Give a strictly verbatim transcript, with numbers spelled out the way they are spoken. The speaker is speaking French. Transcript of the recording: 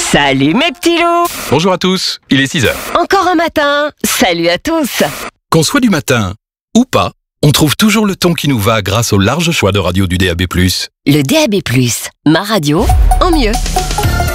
Salut mes petits loups! Bonjour à tous, il est six heures. Encore un matin, salut à tous! Qu'on soit du matin ou pas, on trouve toujours le ton qui nous va grâce au large choix de radio du D A B plus. Le D A B plus, ma radio en mieux.